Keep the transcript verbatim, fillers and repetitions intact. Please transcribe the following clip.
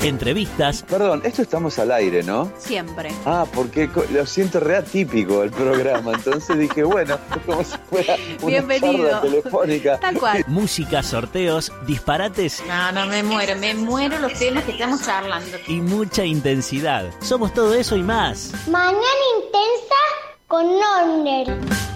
entrevistas. Perdón, esto estamos al aire, ¿no? Siempre. Ah, porque lo siento re atípico el programa, entonces dije, bueno, como si fuera una Bienvenido. charla telefónica. Tal cual. Música, sorteos, disparates No, no, me muero, me muero los temas que estamos charlando. y mucha intensidad. Somos todo eso y más. Mañana intensa con Norner.